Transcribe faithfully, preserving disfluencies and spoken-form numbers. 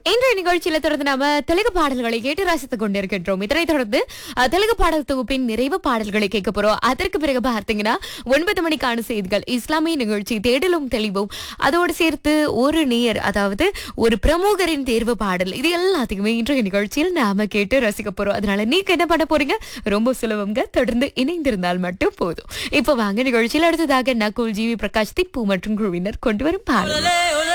இன்றைய நிகழ்ச்சியில தொடர்ந்து நாம தெலுங்கு பாடல்களை கேட்டு ரசித்துக் கொண்டிருக்கின்றோம். இதனைத் தொடர்ந்து அஹ், தெலுங்கு பாடல் தொகுப்பின் நிறைவு பாடல்களை கேட்க போறோம். அதற்கு பிறகு பார்த்தீங்கன்னா ஒன்பது மணிக்கான செய்திகள், இஸ்லாமிய நிகழ்ச்சி தேடலும் தெளிவும், அதோடு சேர்த்து ஒரு நேயர், அதாவது ஒரு பிரமுகரின் தேர்வு பாடல், இது எல்லாத்தையுமே இன்றைய நிகழ்ச்சியில் நாம கேட்டு ரசிக்க போறோம். அதனால நீங்க என்ன பண்ண போறீங்க? ரொம்ப சுலபங்க, தொடர்ந்து இணைந்திருந்தால் மட்டும் போதும். இப்ப வாங்க நிகழ்ச்சியில் அடுத்ததாக நகுல், ஜி வி பிரகாஷ், திப்பு மற்றும் குழுவினர் கொண்டு வரும் பாடல்.